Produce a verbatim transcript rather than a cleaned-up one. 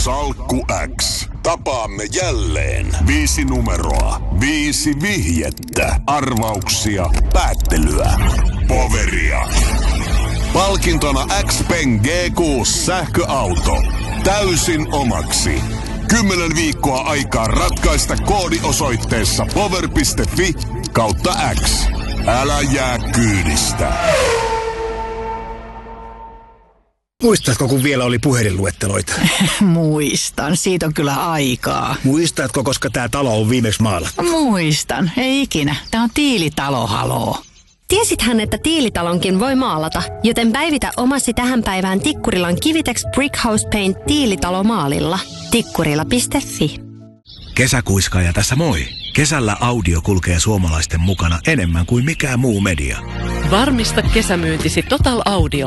Salkku X. Tapaamme jälleen. Viisi numeroa, viisi vihjettä, arvauksia, päättelyä, poveria. Palkintona X-Pen G kuusi sähköauto. Täysin omaksi. Kymmenen viikkoa aikaa ratkaista koodi osoitteessa power piste fi kautta X. Älä jää kyydistä. Muistatko, kun vielä oli puhelinluetteloita? Muistan. Siitä on kyllä aikaa. Muistatko, koska tämä talo on viimeksi maalattu? Muistan. Ei ikinä. Tämä on tiilitalo, haloo. Tiesithän, että tiilitalonkin voi maalata, joten päivitä omasi tähän päivään Tikkurilan Kivitex Brickhouse Paint tiilitalomaalilla. tikkurila piste fi. Kesäkuiskaaja tässä moi. Kesällä audio kulkee suomalaisten mukana enemmän kuin mikään muu media. Varmista kesämyyntisi Total Audiolla.